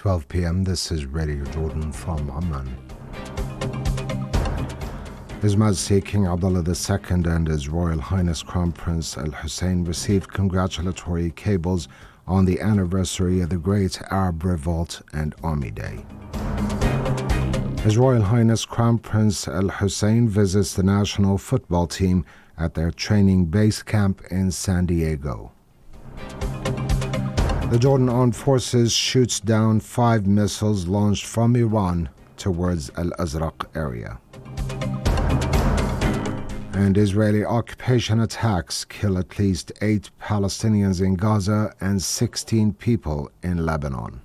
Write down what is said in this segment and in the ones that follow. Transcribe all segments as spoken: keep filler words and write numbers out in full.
twelve p.m. This is Radio Jordan from Amman. His Majesty King Abdullah the Second and His Royal Highness Crown Prince Al Hussein received congratulatory cables on the anniversary of the Great Arab Revolt and Army Day. His Royal Highness Crown Prince Al Hussein visits the national football team at their training base camp in San Diego. The Jordan Armed Forces shoots down five missiles launched from Iran towards Al Azraq area. And Israeli occupation attacks kill at least eight Palestinians in Gaza and sixteen people in Lebanon.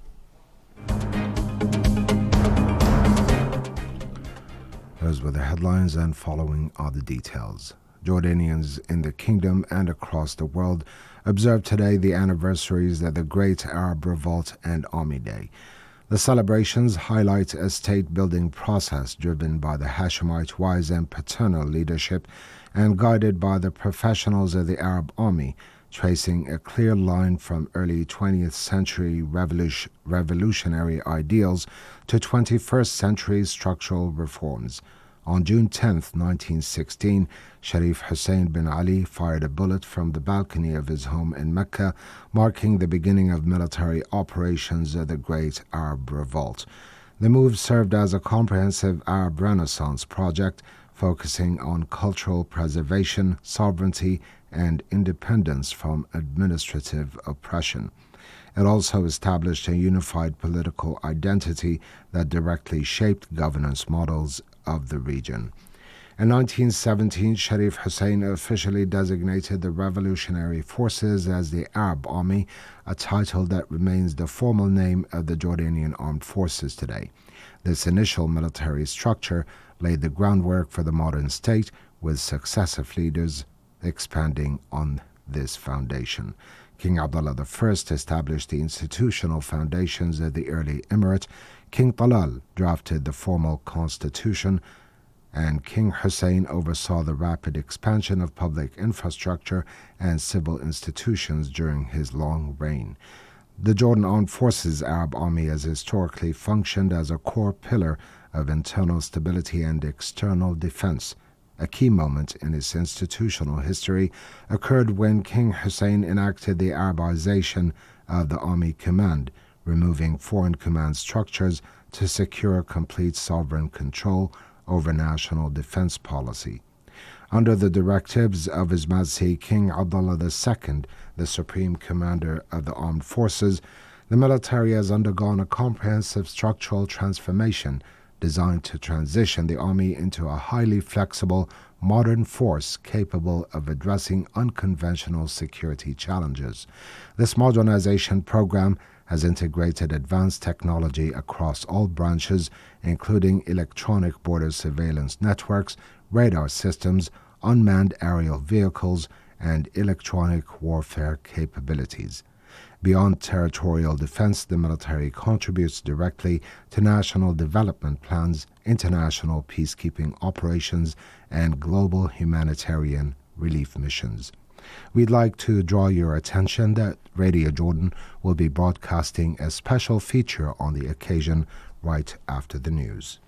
Those were the headlines, and following are the details. Jordanians in the kingdom and across the world observe today the anniversaries of the Great Arab Revolt and Army Day. The celebrations highlight a state-building process driven by the Hashemite wise and paternal leadership and guided by the professionals of the Arab Army, tracing a clear line from early twentieth century revolution, revolutionary ideals to twenty-first century structural reforms. On June tenth, nineteen sixteen, Sharif Hussein bin Ali fired a bullet from the balcony of his home in Mecca, marking the beginning of military operations of the Great Arab Revolt. The move served as a comprehensive Arab Renaissance project focusing on cultural preservation, sovereignty, and independence from administrative oppression. It also established a unified political identity that directly shaped governance models of the region. In nineteen seventeen, Sharif Hussein officially designated the Revolutionary Forces as the Arab Army, a title that remains the formal name of the Jordanian Armed Forces today. This initial military structure laid the groundwork for the modern state, with successive leaders expanding on this foundation. King Abdullah the First established the institutional foundations of the early emirate. King Talal drafted the formal constitution, and King Hussein oversaw the rapid expansion of public infrastructure and civil institutions during his long reign. The Jordan Armed Forces Arab Army has historically functioned as a core pillar of internal stability and external defense. A key moment in its institutional history occurred when King Hussein enacted the Arabization of the Army Command, removing foreign command structures to secure complete sovereign control over national defense policy. Under the directives of His Majesty King Abdullah the Second, the Supreme Commander of the Armed Forces, the military has undergone a comprehensive structural transformation designed to transition the Army into a highly flexible, modern force capable of addressing unconventional security challenges. This modernization program has integrated advanced technology across all branches, including electronic border surveillance networks, radar systems, unmanned aerial vehicles, and electronic warfare capabilities. Beyond territorial defense, the military contributes directly to national development plans, international peacekeeping operations, and global humanitarian relief missions. We'd like to draw your attention that Radio Jordan will be broadcasting a special feature on the occasion right after the news.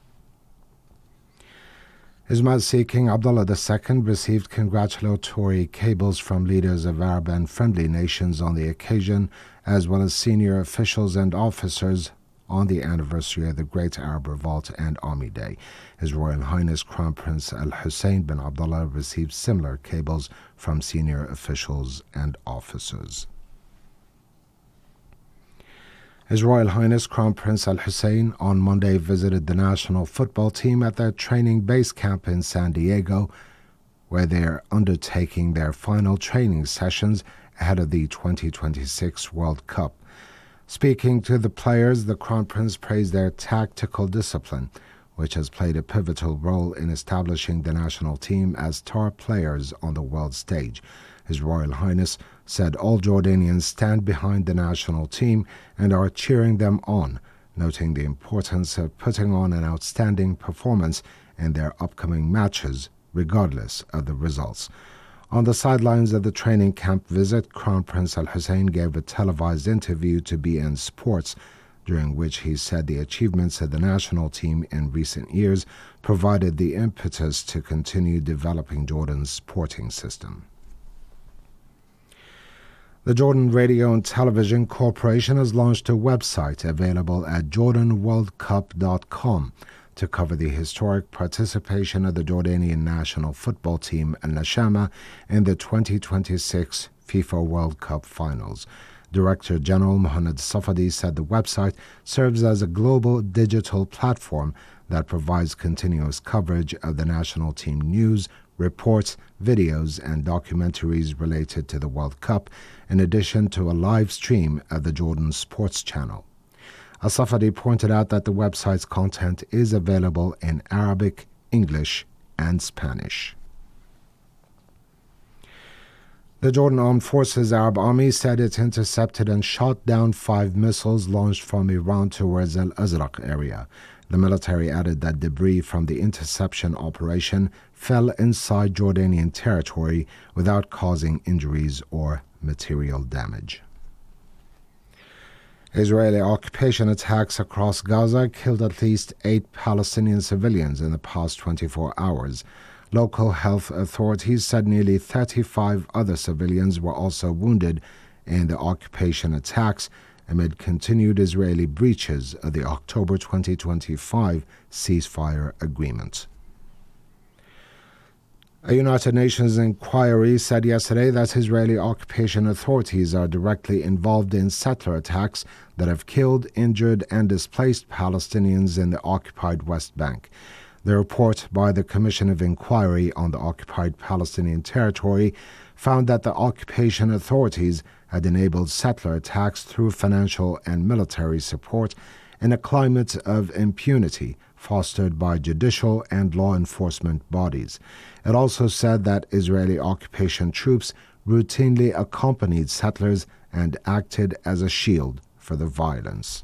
His Majesty King Abdullah the Second received congratulatory cables from leaders of Arab and friendly nations on the occasion, as well as senior officials and officers on the anniversary of the Great Arab Revolt and Army Day. His Royal Highness Crown Prince Al Hussein bin Abdullah received similar cables from senior officials and officers. His Royal Highness Crown Prince Al Hussein on Monday visited the national football team at their training base camp in San Diego, where they are undertaking their final training sessions ahead of the twenty twenty-six World Cup. Speaking to the players, the Crown Prince praised their tactical discipline, which has played a pivotal role in establishing the national team as star players on the world stage. His Royal Highness said all Jordanians stand behind the national team and are cheering them on, noting the importance of putting on an outstanding performance in their upcoming matches, regardless of the results. On the sidelines of the training camp visit, Crown Prince Al Hussein gave a televised interview to B N Sports, during which he said the achievements of the national team in recent years provided the impetus to continue developing Jordan's sporting system. The Jordan Radio and Television Corporation has launched a website available at jordan world cup dot com to cover the historic participation of the Jordanian national football team Al Nashama in the twenty twenty-six FIFA World Cup Finals. Director General Mohamed Safadi said the website serves as a global digital platform that provides continuous coverage of the national team news, reports, videos, and documentaries related to the World Cup, in addition to a live stream of the Jordan Sports Channel. Al-Safadi pointed out that the website's content is available in Arabic, English, and Spanish. The Jordan Armed Forces Arab Army said it intercepted and shot down five missiles launched from Iran towards Al Azraq area. The military added that debris from the interception operation fell inside Jordanian territory without causing injuries or material damage. Israeli occupation attacks across Gaza killed at least eight Palestinian civilians in the past twenty-four hours. Local health authorities said nearly thirty-five other civilians were also wounded in the occupation attacks amid continued Israeli breaches of the October twenty twenty-five ceasefire agreement. A United Nations inquiry said yesterday that Israeli occupation authorities are directly involved in settler attacks that have killed, injured, and displaced Palestinians in the occupied West Bank. The report by the Commission of Inquiry on the Occupied Palestinian Territory found that the occupation authorities had enabled settler attacks through financial and military support in a climate of impunity fostered by judicial and law enforcement bodies. It also said that Israeli occupation troops routinely accompanied settlers and acted as a shield for the violence.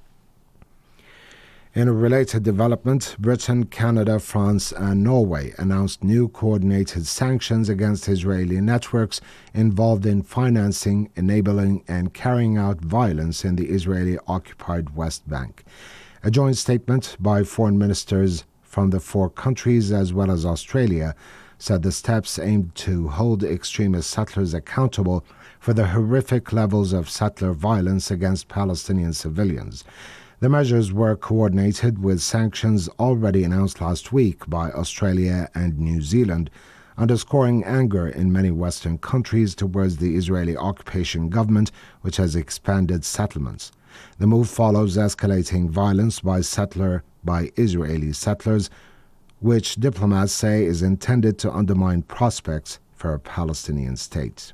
In a related development, Britain, Canada, France, and Norway announced new coordinated sanctions against Israeli networks involved in financing, enabling, and carrying out violence in the Israeli-occupied West Bank. A joint statement by foreign ministers from the four countries as well as Australia said the steps aimed to hold extremist settlers accountable for the horrific levels of settler violence against Palestinian civilians. The measures were coordinated with sanctions already announced last week by Australia and New Zealand, underscoring anger in many Western countries towards the Israeli occupation government, which has expanded settlements. The move follows escalating violence by settler by Israeli settlers, which diplomats say is intended to undermine prospects for a Palestinian state.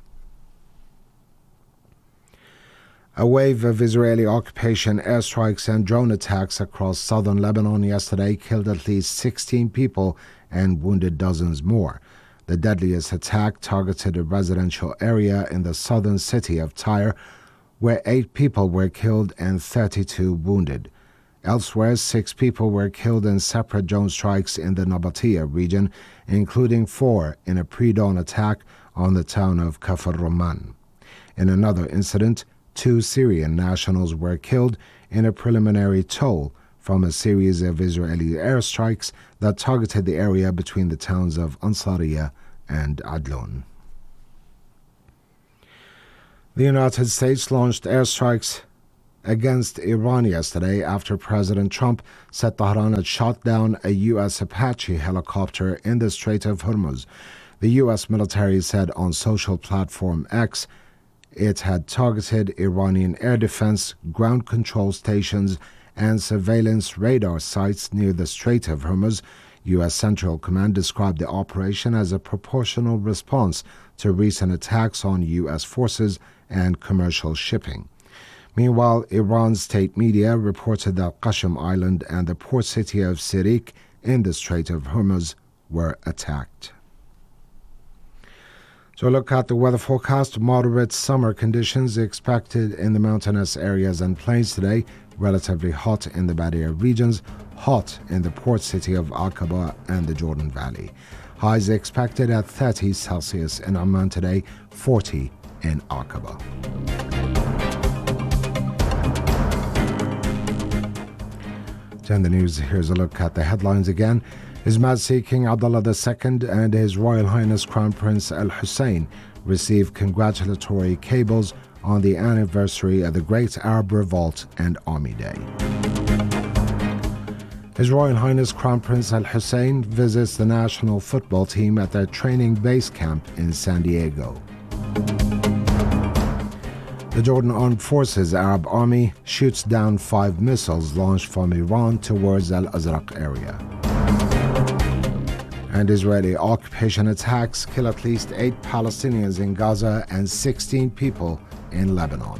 A wave of Israeli occupation airstrikes and drone attacks across southern Lebanon yesterday killed at least sixteen people and wounded dozens more. The deadliest attack targeted a residential area in the southern city of Tyre, where eight people were killed and thirty-two wounded. Elsewhere, six people were killed in separate drone strikes in the Nabatea region, including four in a pre-dawn attack on the town of Kafr Roman. In another incident, two Syrian nationals were killed in a preliminary toll from a series of Israeli airstrikes that targeted the area between the towns of Ansariya and Adlon. The United States launched airstrikes against Iran yesterday after President Trump said Tehran had shot down a U S Apache helicopter in the Strait of Hormuz. The U S military said on social platform X it had targeted Iranian air defense, ground control stations, and surveillance radar sites near the Strait of Hormuz. U S Central Command described the operation as a proportional response to recent attacks on U S forces and commercial shipping. Meanwhile, Iran's state media reported that Qashm Island and the port city of Sirik in the Strait of Hormuz were attacked. So look at the weather forecast. Moderate summer conditions expected in the mountainous areas and plains today. Relatively hot in the Badia regions. Hot in the port city of Aqaba and the Jordan Valley. Highs expected at thirty Celsius in Amman today, forty in Aqaba. To end the news, here's a look at the headlines again. His Majesty King Abdullah the Second and His Royal Highness Crown Prince Al Hussein received congratulatory cables on the anniversary of the Great Arab Revolt and Army Day. His Royal Highness Crown Prince Al Hussein visits the national football team at their training base camp in San Diego. The Jordan Armed Forces Arab Army shoots down five missiles launched from Iran towards Al Azraq area. And Israeli occupation attacks kill at least eight Palestinians in Gaza and sixteen people in Lebanon.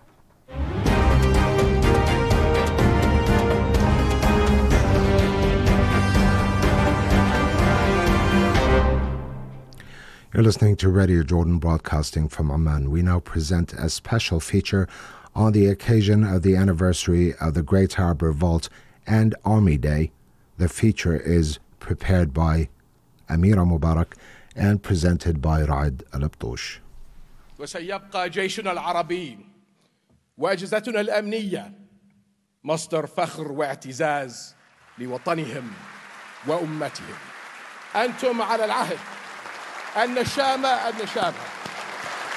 You're listening to Radio Jordan broadcasting from Amman. We now present a special feature on the occasion of the anniversary of the Great Arab Revolt and Army Day. The feature is prepared by Amira Mubarak and presented by Raed Al-Abtoush. وسيبقى جيشنا العربي وأجهزتنا الأمنية مصدر فخر واعتزاز لوطنهم وأمتهم. أنتم على العهد النشامة النشامة